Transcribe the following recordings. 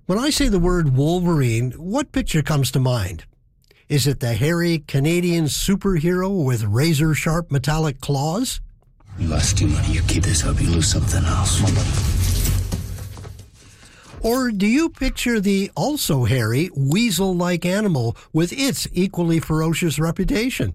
When I say the word Wolverine, what picture comes to mind? Is it the hairy Canadian superhero with razor-sharp metallic claws? You lost too money. You keep this up, you lose something else. Or do you picture the also hairy, weasel-like animal with its equally ferocious reputation?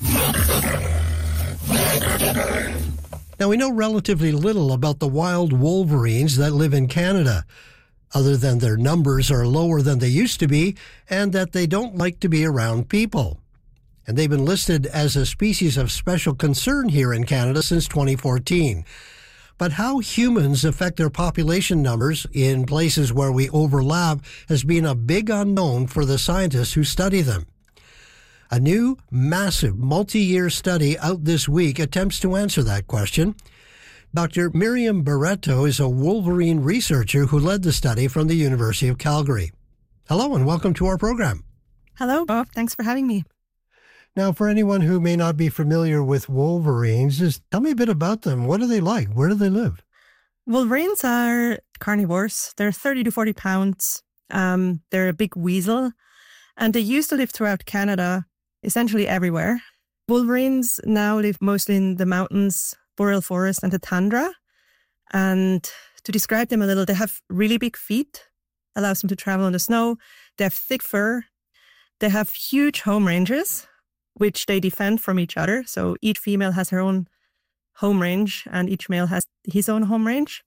Now, we know relatively little about the wild wolverines that live in Canada, other than their numbers are lower than they used to be and that they don't like to be around people. And they've been listed as a species of special concern here in Canada since 2014. But how humans affect their population numbers in places where we overlap has been a big unknown for the scientists who study them. A new, massive, multi-year study out this week attempts to answer that question. Dr. Miriam Barreto is a wolverine researcher who led the study from the University of Calgary. Hello and welcome to our program. Hello, Bob. Thanks for having me. Now, for anyone who may not be familiar with wolverines, just tell me a bit about them. What are they like? Where do they live? Wolverines are carnivores. They're 30 to 40 pounds. They're a big weasel. And they used to live throughout Canada, essentially everywhere. Wolverines now live mostly in the mountains, boreal forest and the tundra. And to describe them a little, they have really big feet, allows them to travel in the snow. They have thick fur. They have huge home ranges, which they defend from each other. So each female has her own home range and each male has his own home range.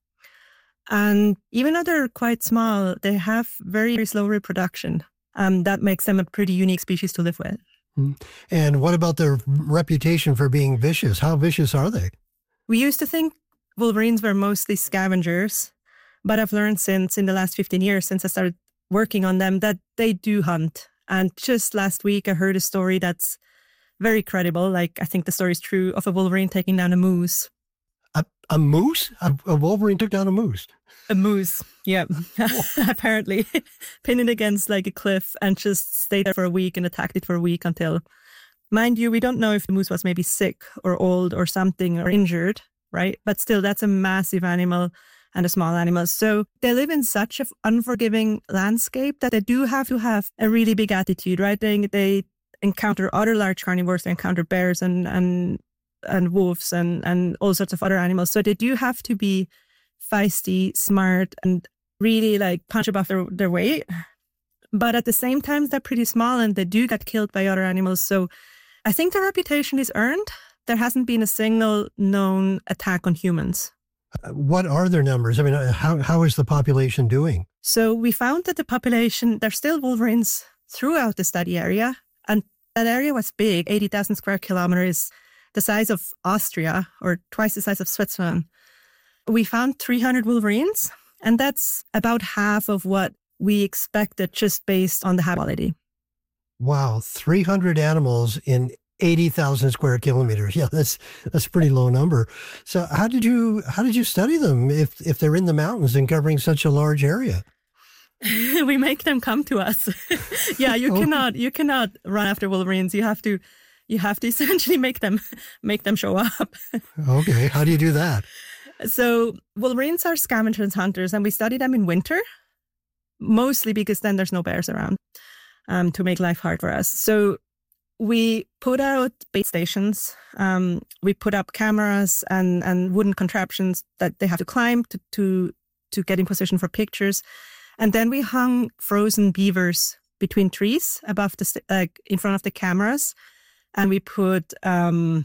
And even though they're quite small, they have very, very slow reproduction. That makes them a pretty unique species to live with. And what about their reputation for being vicious? How vicious are they? We used to think wolverines were mostly scavengers, but I've learned in the last 15 years, since I started working on them, that they do hunt. And just last week, I heard a story that's very credible. Like, I think the story is true, of a wolverine taking down a moose. A moose? A wolverine took down a moose? A moose, yeah. Apparently. Pinned it against like a cliff and just stayed there for a week and attacked it for a week until, mind you, we don't know if the moose was maybe sick or old or something or injured, right? But still, that's a massive animal and a small animal. So they live in such an unforgiving landscape that they do have to have a really big attitude, right? They encounter other large carnivores, they encounter bears and wolves and all sorts of other animals. So they do have to be feisty, smart, and really like punch above their weight. But at the same time, they're pretty small and they do get killed by other animals. So I think their reputation is earned. There hasn't been a single known attack on humans. What are their numbers? I mean, how is the population doing? So we found that the population, there's still wolverines throughout the study area. And that area was big, 80,000 square kilometers, the size of Austria or twice the size of Switzerland. We found 300 wolverines, and that's about half of what we expected just based on the habitat quality. Wow, 300 animals in 80,000 square kilometers. Yeah, that's a pretty low number. So how did you study them if they're in the mountains and covering such a large area? We make them come to us. Yeah, you cannot run after wolverines. You have to essentially make them show up. Okay, how do you do that? So wolverines are scavengers, hunters, and we study them in winter, mostly because then there's no bears around to make life hard for us. So we put out bait stations. We put up cameras and wooden contraptions that they have to climb to get in position for pictures. And then we hung frozen beavers between trees above in front of the cameras. And we put a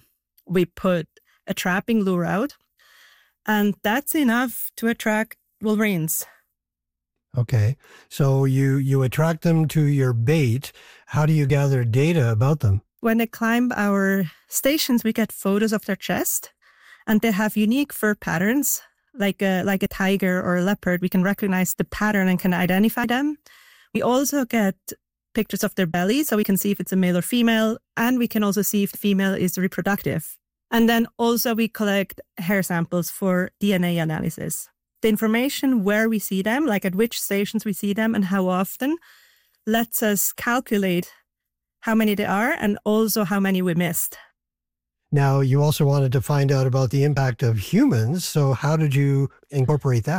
trapping lure out. And that's enough to attract wolverines. Okay. So you attract them to your bait. How do you gather data about them? When they climb our stations, we get photos of their chest, and they have unique fur patterns, like a tiger or a leopard. We can recognize the pattern and can identify them. We also get pictures of their belly, so we can see if it's a male or female, and we can also see if the female is reproductive. And then also we collect hair samples for DNA analysis. The information where we see them, like at which stations we see them and how often, lets us calculate how many there are and also how many we missed. Now, you also wanted to find out about the impact of humans. So how did you incorporate that?